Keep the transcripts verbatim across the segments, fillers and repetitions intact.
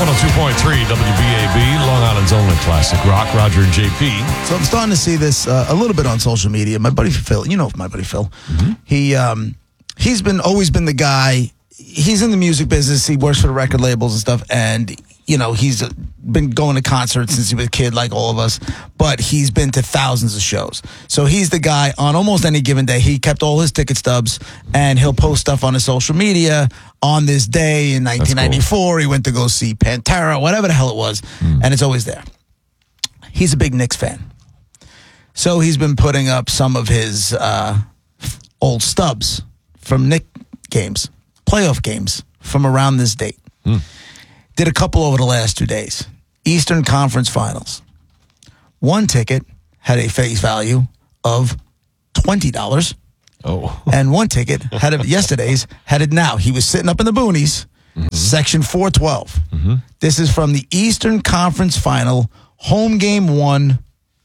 one oh two point three W B A B, Long Island's only classic rock. Roger and J P. So I'm starting to see this uh, a little bit on social media. My buddy Phil, you know my buddy Phil. Mm-hmm. He um, he's been always been the guy. He's in the music business. He works for the record labels and stuff, and you know he's been going to concerts since he was a kid, like all of us. But he's been to thousands of shows. So he's the guy on almost any given day. He kept all his ticket stubs, and he'll post stuff on his social media. On this day in nineteen ninety-four, cool. He went to go see Pantera, whatever the hell it was, mm. and it's always there. He's a big Knicks fan. So he's been putting up some of his uh, old stubs from Knicks games, playoff games from around this date. Mm. Did a couple over the last two days. Eastern Conference Finals. One ticket had a face value of twenty dollars. Oh. And one ticket had it yesterday's, had it now. He was sitting up in the boonies, mm-hmm. section four twelve. Mm-hmm. This is from the Eastern Conference Final, home game one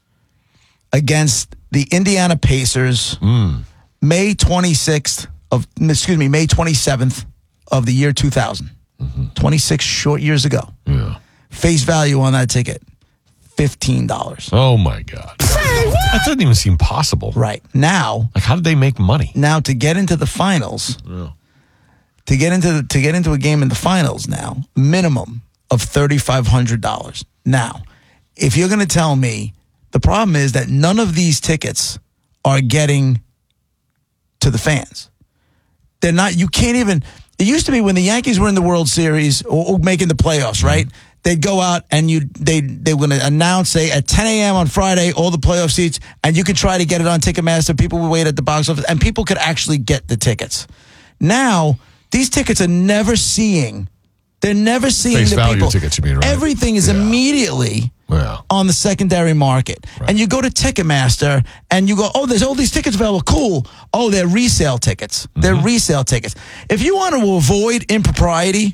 against the Indiana Pacers, mm. May twenty-sixth of, excuse me, May twenty-seventh of the year two thousand. Mm-hmm. twenty-six short years ago. Yeah. Face value on that ticket, fifteen dollars. Oh, my God. That doesn't even seem possible. Right. Now. Like, how did they make money? Now, to get into the finals, yeah. to get into the, to get into a game in the finals now, minimum of thirty-five hundred dollars. Now, if you're going to tell me, the problem is that none of these tickets are getting to the fans. They're not, you can't even, it used to be when the Yankees were in the World Series or, or making the playoffs, right? Mm-hmm. They'd go out and you they they were going to announce, say, at ten a.m. on Friday, all the playoff seats, and you could try to get it on Ticketmaster. People would wait at the box office, and people could actually get the tickets. Now, these tickets are never seeing, they're never seeing Face the value people. Tickets, you mean, right? Everything is yeah. immediately yeah. on the secondary market. Right. And you go to Ticketmaster, and you go, oh, there's all these tickets available. Cool. Oh, they're resale tickets. Mm-hmm. They're resale tickets. If you want to avoid impropriety,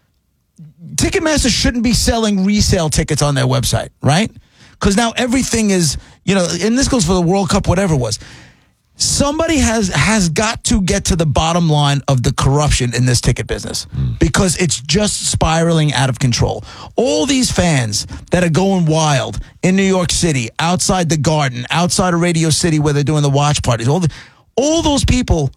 Ticketmaster shouldn't be selling resale tickets on their website, right? Because now everything is, you know, and this goes for the World Cup, whatever it was. Somebody has has got to get to the bottom line of the corruption in this ticket business mm. because it's just spiraling out of control. All these fans that are going wild in New York City, outside the Garden, outside of Radio City where they're doing the watch parties, all the, all those people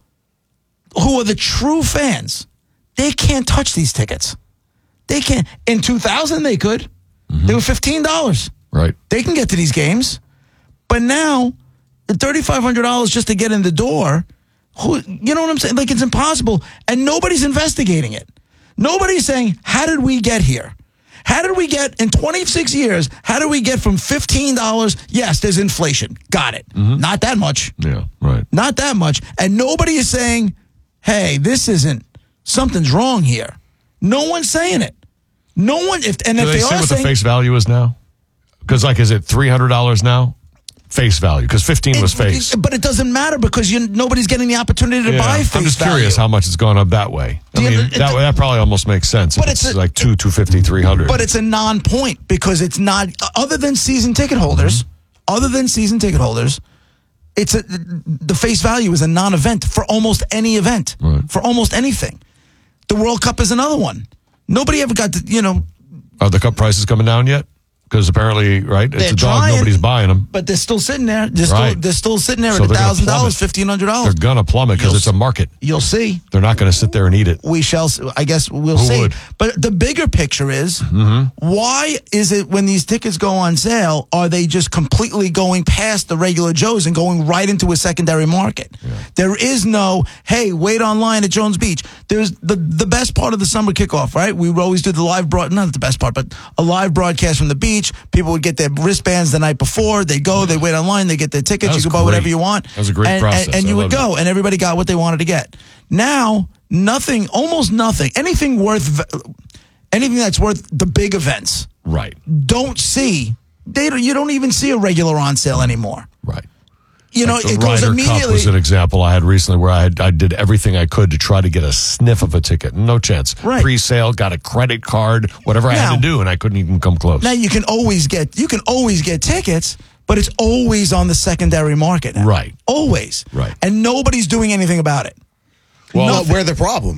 who are the true fans, they can't touch these tickets. They can't. In two thousand, they could. Mm-hmm. They were fifteen dollars. Right. They can get to these games. But now, thirty-five hundred dollars just to get in the door, who, you know what I'm saying? Like, it's impossible. And nobody's investigating it. Nobody's saying, how did we get here? How did we get, in twenty-six years, how did we get from fifteen dollars? Yes, there's inflation. Got it. Mm-hmm. Not that much. Yeah, right. Not that much. And nobody is saying, hey, this isn't, something's wrong here. No one's saying it. No one, if and Do if they, they, say are what saying, the face value is now? Because, like, is it three hundred dollars now? Face value, because fifteen it, was face. It, but it doesn't matter because you, nobody's getting the opportunity to yeah, buy face value. I'm just curious how much it's gone up that way. I Do mean, you, that, that probably almost makes sense. But it's, it's a, like two, two fifty, three hundred. But it's a non-point because it's not, other than season ticket holders, mm-hmm. other than season ticket holders, it's a, the face value is a non-event for almost any event, right. for almost anything. The World Cup is another one. Nobody ever got to, you know. Are the cup prices coming down yet? Because apparently, right, it's they're a dog, trying, nobody's buying them. But they're still sitting there. They're, right. still, they're still sitting there so at one thousand dollars, fifteen hundred dollars. They're going to plummet because it's a market. You'll see. They're not going to sit there and eat it. We shall, I guess we'll Who see. Would? But the bigger picture is, mm-hmm. why is it when these tickets go on sale, are they just completely going past the regular Joes and going right into a secondary market? Yeah. There is no, hey, wait online at Jones Beach. There's the, the best part of the summer kickoff, right? We would always do the live broad, not the best part, but a live broadcast from the beach. People would get their wristbands the night before. They go, they wait online, they get their tickets. You can buy whatever you want. That was a great and, process. And, and you would go, it. and everybody got what they wanted to get. Now, nothing, almost nothing, anything worth, anything that's worth the big events. Right. Don't see, they don't, you don't even see a regular on sale anymore. Right. You know, like the it goes Ryder immediately. Cup was an example I had recently where I had, I did everything I could to try to get a sniff of a ticket. No chance. Right. Pre-sale, got a credit card, whatever I now, had to do, and I couldn't even come close. Now you can always get you can always get tickets, but it's always on the secondary market now. Right. Always. Right. And nobody's doing anything about it. Well, Nothing. We're the problem.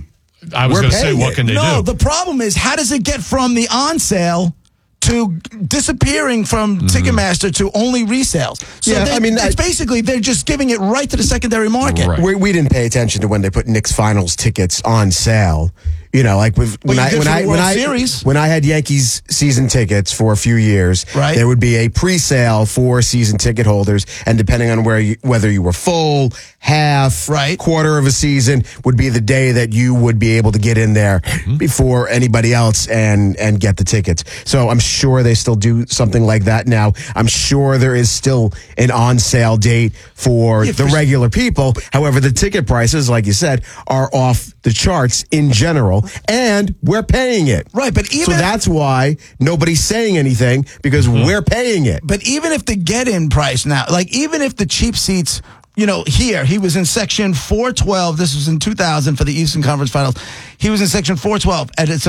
I was We're going to say, paying what it. can they no, do? the problem is, how does it get from the on sale to disappearing from Ticketmaster to only resales? So Yeah, they- I mean, it's I- basically they're just giving it right to the secondary market. Right. We, we didn't pay attention to when they put Knicks finals tickets on sale. You know, like with, when you I did when for the I when World I Series. when I had Yankees season tickets for a few years, Right. there would be a pre-sale for season ticket holders, and depending on where you, whether you were full, half, Right. quarter of a season, would be the day that you would be able to get in there before anybody else and and get the tickets. So I'm sure they still do something like that now. I'm sure there is still an on sale date for Yeah, the for- regular people. However, the ticket prices, like you said, are off the charts in general, and we're paying it. Right, but even so if- that's why nobody's saying anything, because we're paying it. But even if the get-in price now, like even if the cheap seats, you know, here, he was in section four twelve. This was in two thousand for the Eastern Conference Finals. He was in section four twelve, and it's a